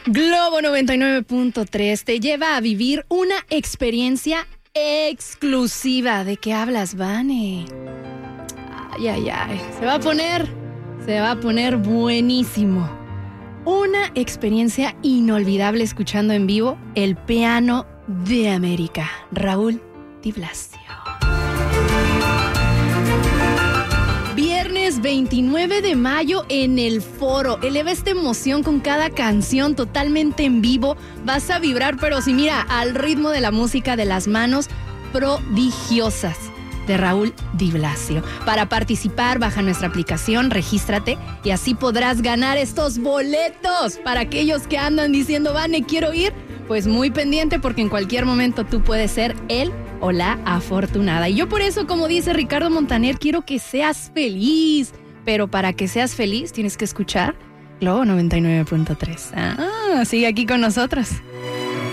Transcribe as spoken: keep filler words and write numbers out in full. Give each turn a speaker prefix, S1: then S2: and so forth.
S1: Globo noventa y nueve punto tres te lleva a vivir una experiencia exclusiva. ¿De qué hablas, Vane? Ay, ay, ay. Se va a poner, se va a poner buenísimo. Una experiencia inolvidable escuchando en vivo el piano de América. Raúl Di Blasio. Viernes veintinueve de mayo en el Foro. Eleva esta emoción con cada canción totalmente en vivo. Vas a vibrar, pero sí, mira, al ritmo de la música de las manos prodigiosas de Raúl Di Blasio. Para participar, baja nuestra aplicación, regístrate y así podrás ganar estos boletos. Para aquellos que andan diciendo, Vane, quiero ir, pues muy pendiente porque en cualquier momento tú puedes ser el o la afortunada. Y yo por eso, como dice Ricardo Montaner, quiero que seas feliz. Pero para que seas feliz tienes que escuchar Globo noventa y nueve punto tres. Ah, sigue aquí con nosotros.